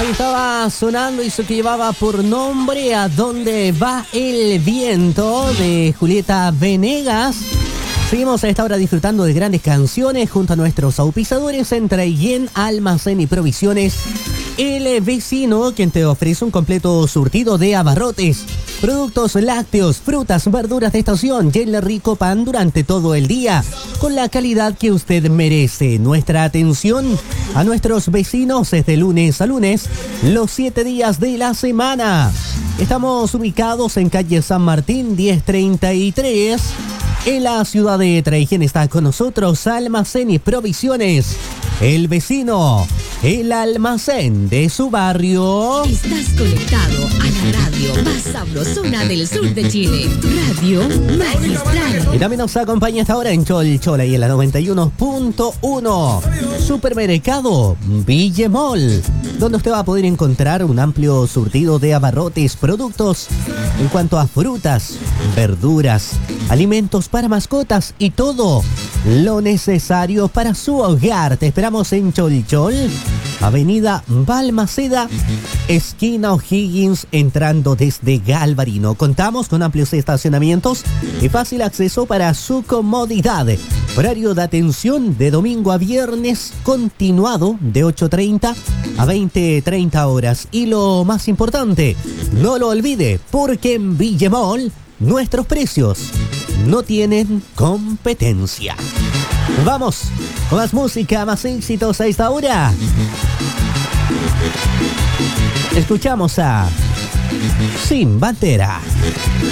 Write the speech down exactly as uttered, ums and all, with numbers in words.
Estaba sonando eso que llevaba por nombre ¿A dónde va el viento? De Julieta Venegas. Seguimos a esta hora disfrutando de grandes canciones junto a nuestros auspiciadores entre Yen Almacén y Provisiones El Vecino, quien te ofrece un completo surtido de abarrotes, productos lácteos, frutas, verduras de estación y el rico pan durante todo el día, con la calidad que usted merece. Nuestra atención a nuestros vecinos es de lunes a lunes, los siete días de la semana. Estamos ubicados en calle San Martín diez treinta y tres. En la ciudad de Traijen está con nosotros Almacén y Provisiones El Vecino, el almacén de su barrio. Estás conectado a la radio más sabrosona del sur de Chile, Radio Magistral. Y también nos acompaña esta hora en Cholchola y en la noventa y uno punto uno. Supermercado Villemol, donde usted va a poder encontrar un amplio surtido de abarrotes, productos en cuanto a frutas, verduras, alimentos para mascotas y todo lo necesario para su hogar. Te esperamos en Cholchol, Avenida Balmaceda, esquina O'Higgins, entrando desde Galvarino. Contamos con amplios estacionamientos y fácil acceso para su comodidad. Horario de atención de domingo a viernes continuado de ocho treinta a veinte treinta horas. Y lo más importante, no lo olvide, porque en Villemol nuestros precios no tienen competencia. Vamos con más música, más éxitos a esta hora. Escuchamos a Sin Bandera.